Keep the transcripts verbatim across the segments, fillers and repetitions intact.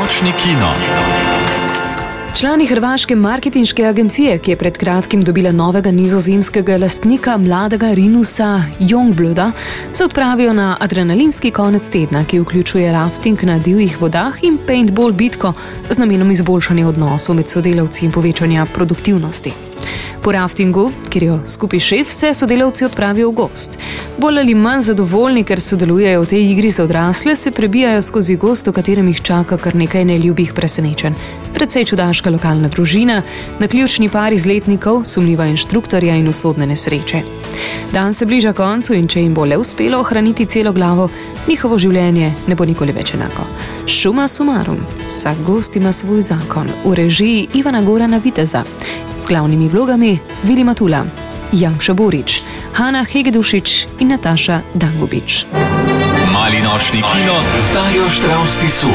nočni kino. Člani hrvaške marketinške agencije, ki je pred kratkim dobila novega nizozemskega lastnika, mladega Rinusa Youngblooda, se odpravijo na adrenalinski konec tedna, ki vključuje rafting na divjih vodah in paintball bitko z namenom izboljšanja odnosov med sodelavci in povečanja produktivnosti. Po raftingu, kjer jo skupaj šef, se sodelavci odpravijo v gozd. Bolj ali manj zadovoljni, ker sodelujejo v tej igri za odrasle, se prebijajo skozi gozd, v katerem jih čaka kar nekaj neljubih presenečenj. Predvsej čudaška lokalna družina, naključni par izletnikov, sumljiva inštruktorja in usodne nesreče. Dan se bliža koncu in če jim bo le uspelo ohraniti celo glavo, njihovo življenje ne bo nikoli več enako. Summa summarum, vsak gost ima svoj zakon, v režiji Ivana Gorana Viteza, z glavnimi vlogami Vili Matula, Janša Borič, Hana Hegedušič in Nataša Dangubič. Mali nočni kino z Darjo Štravs Tisu.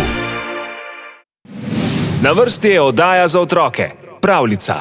Na vrsti je oddaja za otroke, Pravljica.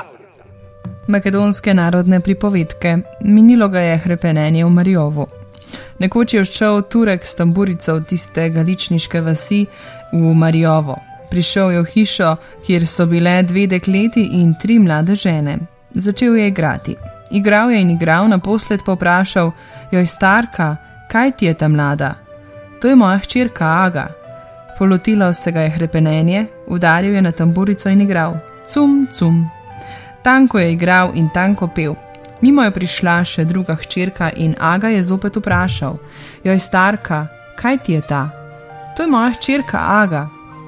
Makedonske narodne pripovedke. Minilo ga je hrepenenje v Marijovu. Nekoč je všel Turek s tamburico v tiste galičniške vasi v Marijovo. Prišel je v hišo, kjer so bile dve dekleti in tri mlade žene. Začel je igrati. Igral je in igral, naposled pa vprašal: "Joj, starka, kaj ti je ta mlada?" "To je moja hčerka Aga." Polotilo se ga je hrepenenje, udaril je na tamburico in igral. Cum, cum. Tanko je igral in tanko pel. Mimo je prišla še druga hčerka in Aga je zopet vprašal: "Joj, starka, kaj ti je ta?" "To je moja hčerka Aga."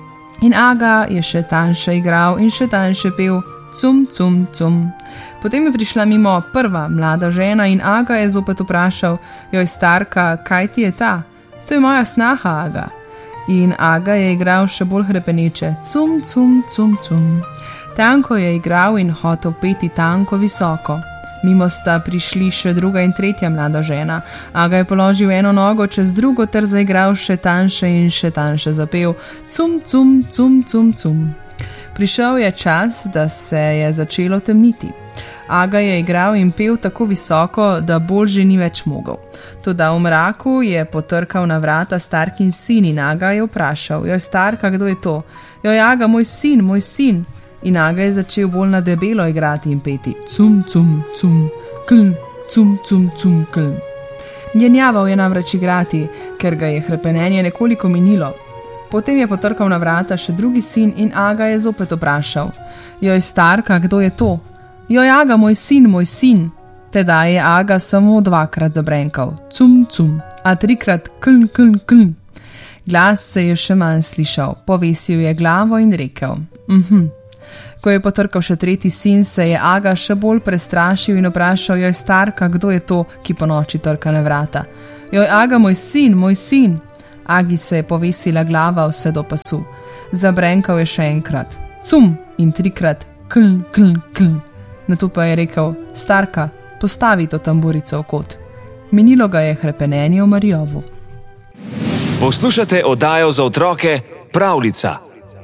In Aga je še tanjše igral in še tanjše pel. Cum, cum, cum. Potem je prišla mimo prva mlada žena in Aga je zopet vprašal: "Joj, starka, kaj ti je ta?" "To je moja snaha Aga." In Aga je igral še bolj hrepeneče. Cum, cum, cum, cum. Tanko je igral in hotel peti tanko visoko. Mimo sta prišli še druga in tretja mlada žena. Aga je položil eno nogo čez drugo ter zaigral še tanjše in še tanjše zapel. Cum, cum, cum, cum, cum. Prišel je čas, da se je začelo temniti. Aga je igral in pel tako visoko, da bolj že ni več mogel. Toda v mraku je potrkal na vrata starkin sin in Aga je vprašal: "Joj, starka, kdo je to?" "Joj, Aga, moj sin, moj sin." In Aga je začel bolj na debelo igrati in peti. Cum, cum, cum, kln, cum, cum, cum, kln. Jenjaval je namreč igrati, ker ga je hrepenenje nekoliko minilo. Potem je potrkal na vrata še drugi sin in Aga je zopet vprašal: "Joj, starka, kdo je to?" "Joj, Aga, moj sin, moj sin." Teda je Aga samo dvakrat zabrenkal. Cum, cum, a trikrat kln, kln, kln. Glas se je še manj slišal. Povesil je glavo in rekel: Mhm. Ko je potrkal še tretji sin, se je Aga še bolj prestrašil in vprašal: "Joj, starka, kdo je to, ki po noči trka na vrata?" "Joj, Aga, moj sin, moj sin." Agi se je povesila glava vse do pasu. Zabrenkal je še enkrat. Cum in trikrat kln, kln, kln. Nato pa je rekel: "Starka, postavi to tamburico v kot." Minilo ga je hrepenenje v Marijovu. Poslušate oddajo za otroke, Pravljica.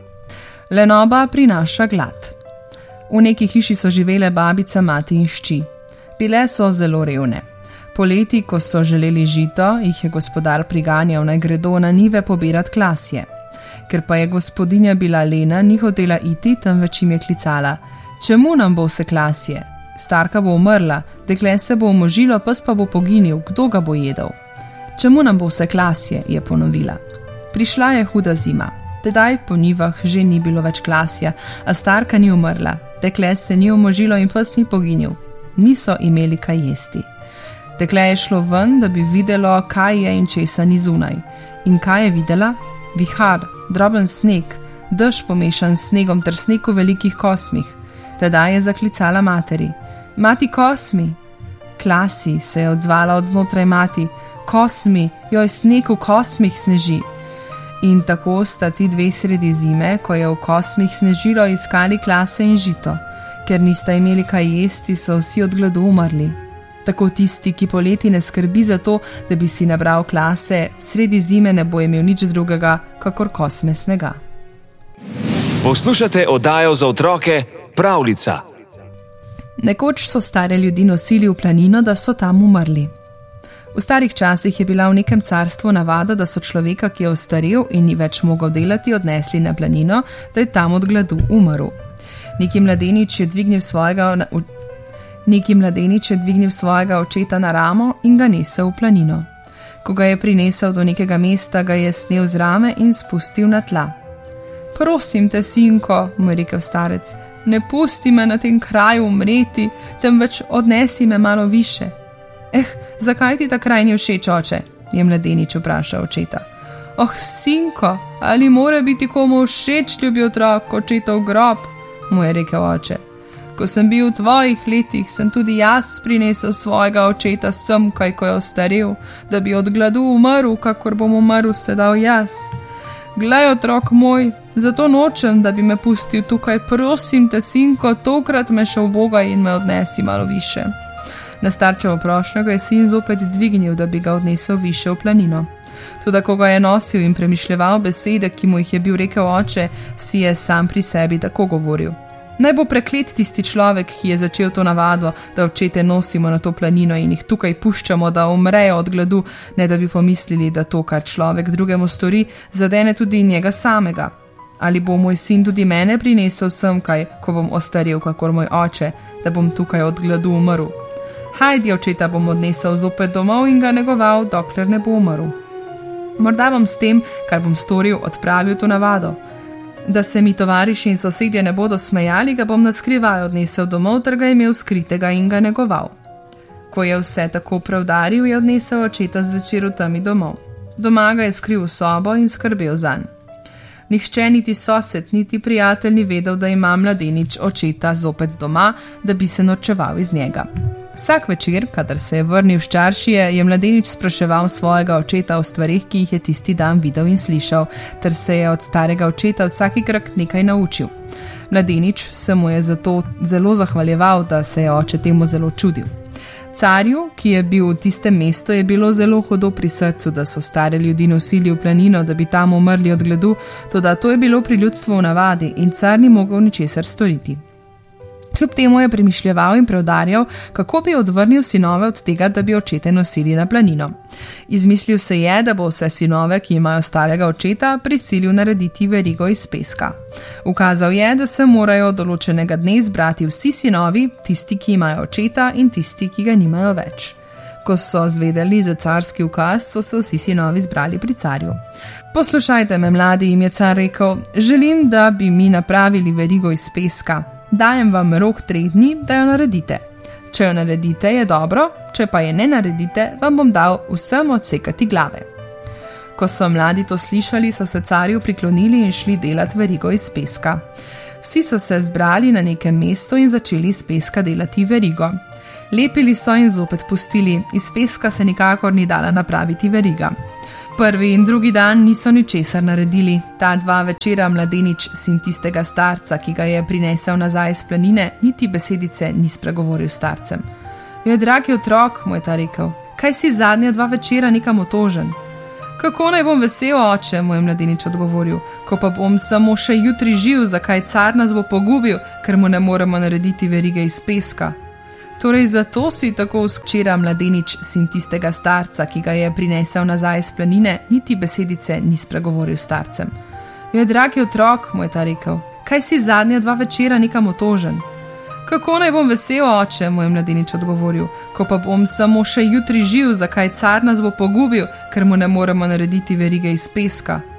Lenoba prinaša glad. V neki hiši so živele babica, mati in hči. Bile so zelo revne. Poleti, ko so želeli žito, jih je gospodar priganjal, naj gredo na njive pobirat klasje. Ker pa je gospodinja bila lena, ni hotela iti, temveč jim je klicala: "Čemu nam bo vse klasje? Starka bo umrla, dekle se bo umožilo, pes pa bo poginil, kdo ga bo jedel?" "Čemu nam bo vse klasje?" je ponovila. Prišla je huda zima. Tedaj po njivah že ni bilo več klasja, a starka ni umrla, dekle se ni umožilo in pes ni poginil. Niso imeli kaj jesti. Dekle je šlo ven, da bi videlo, kaj je in česa ni zunaj. In kaj je videla? Vihar, droben sneg, dež pomešan s snegom ter sneg v velikih kosmih. Tedaj je zaklicala materi: "Mati, kosmi!" "Klasi," se je odzvala od znotraj mati. "Kosmi, joj, sneg v kosmih sneži." In tako sta ti dve sredi zime, ko je v kosmih snežilo, iskali klase in žito. Ker nista imeli kaj jesti, so vsi od gladu umrli. Tako tisti, ki poleti ne skrbi za to, da bi si nabral klase, sredi zime ne bo imel nič drugega, kakor kosme snega. Poslušate oddajo za otroke, Pravljica. Nekoč so stare ljudi nosili v planino, da so tam umrli. V starih časih je bila v nekem carstvu navada, da so človeka, ki je ostarel in ni več mogel delati, odnesli na planino, da je tam od gladu umrl. Neki mladenič je dvignil svojega, neki mladenič je dvignil svojega očeta na ramo in ga nesel v planino. Ko ga je prinesel do nekega mesta, ga je snel z rame in spustil na tla. Prosim te, sinko, mu je rekel starec, ne pusti me na tem kraju umreti, temveč odnesi me malo više. Eh, zakaj ti ta kraj ni všeč, oče? Je mladenič vprašal očeta. Oh, sinko, ali mora biti komu všeč, ljubi otrok, očetov grob? Mu je rekel oče. Ko sem bil v tvojih letih, sem tudi jaz prinesel svojega očeta sem, kaj ko je ostarel, da bi od gladu umrl, kakor bom umrl sedaj jaz. Glej, otrok moj, zato nočem, da bi me pustil tukaj, prosim te, sinko, tokrat me še ubogaj in me odnesi malo više. Na starčevo prošnjo ga je sin zopet dvignil, da bi ga odnesel više v planino. Toda ko ga je nosil in premišljeval besede, ki mu jih je bil rekel oče, si je sam pri sebi tako govoril. Naj bo preklet tisti človek, ki je začel to navado, da očete nosimo na to planino in jih tukaj puščamo, da umrejo od gladu, ne da bi pomislili, da to, kar človek drugemu stori, zadene tudi njega samega. Ali bo moj sin tudi mene prinesel sem kaj, ko bom ostarel, kakor moj oče, da bom tukaj od gladu umrl. Hajdi, očeta bom odnesel zopet domov in ga negoval, dokler ne bo umrl. Morda bom s tem, kar bom storil, odpravil to navado. Da se mi tovariši in sosedje ne bodo smejali, ga bom naskrivaj odnesel domov, ter ga imel skritega in ga negoval. Ko je vse tako preudaril, je odnesel očeta zvečer v temi domov. Doma ga je skril v sobo in skrbel zanj. Nihče, niti sosed, niti prijatelj ni vedel, da ima mladenič očeta zopet doma, da bi se norčeval iz njega. Vsak večer, kadar se je vrnil s čaršije, je mladenič spraševal svojega očeta o stvarih, ki jih je tisti dan videl in slišal, ter se je od starega očeta vsakikrat nekaj naučil. Mladenič se mu je zato zelo zahvaljeval, da se je oče temu zelo čudil. Carju, ki je bil v tistem mestu, je bilo zelo hudo pri srcu, da so stare ljudi nosili v planino, da bi tam umrli od gladu, toda to je bilo pri ljudstvu v navadi in car ni mogel ničesar storiti. Kljub temu je premišljeval in preudarjal, kako bi odvrnil sinove od tega, da bi očete nosili na planino. Izmislil se je, da bo vse sinove, ki imajo starega očeta, prisilil narediti verigo iz peska. Ukazal je, da se morajo določenega dne zbrati vsi sinovi, tisti, ki imajo očeta in tisti, ki ga nimajo več. Ko so zvedeli za carski ukaz, so se vsi sinovi zbrali pri carju. Poslušajte me, mladi, jim je car rekel, želim, da bi mi napravili verigo iz peska. Dajem vam rok treh dni, da jo naredite. Če jo naredite, je dobro, če pa je ne naredite, vam bom dal vsem odsekati glave. Ko so mladi to slišali, so se carju priklonili in šli delati verigo iz peska. Vsi so se zbrali na nekem mestu in začeli iz peska delati verigo. Lepili so in zopet pustili, iz peska se nikakor ni dala napraviti veriga. Prvi in drugi dan niso ničesar naredili. Ta dva večera mladenič, sin tistega starca, ki ga je prinesel nazaj iz planine, niti besedice ni spregovoril starcem. Jo, dragi otrok, mu je ta rekel, kaj si zadnja dva večera nekam otožen? Kako naj bom vesel, oče, mu je mladenič odgovoril, ko pa bom samo še jutri živ, zakaj car nas bo pogubil, ker mu ne moremo narediti verige iz peska. Torej zato si tako včeraj mladenič, sin tistega starca, ki ga je prinesel nazaj iz planine, niti besedice ni spregovoril starcem. Jo, dragi otrok, mu je ta rekel, kaj si zadnja dva večera nekam otožen? Kako naj bom vesel, oče, mu je mladenič odgovoril, ko pa bom samo še jutri živ, zakaj car nas bo pogubil, ker mu ne moremo narediti verige iz peska.